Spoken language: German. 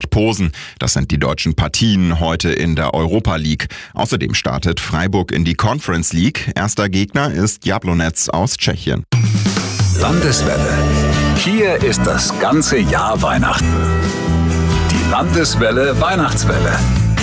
und Posen. Das sind die deutschen Partien heute in der Europa League. Außerdem startet Freiburg in die Conference League. Erster Gegner ist Jablonec aus Tschechien. Landeswelle. Hier ist das ganze Jahr Weihnachten. Die Landeswelle Weihnachtswelle.